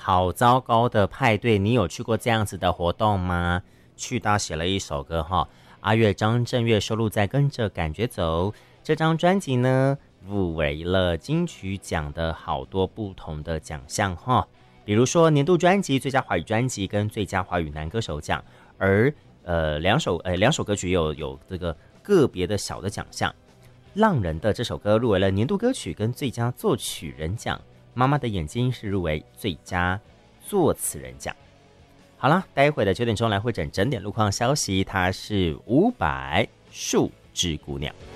好糟糕的派对，你有去过这样子的活动吗？去到写了一首歌哈，阿月张震岳收录在《跟着感觉走》这张专辑呢，入围了金曲奖的好多不同的奖项哈，比如说年度专辑、最佳华语专辑跟最佳华语男歌手奖，而两首歌曲有这个个别的小的奖项。浪人的这首歌入围了年度歌曲跟最佳作曲人奖，妈妈的眼睛是入围最佳作词人奖。好了，待会的9点钟来会诊整点路况消息，它是伍佰树枝姑娘。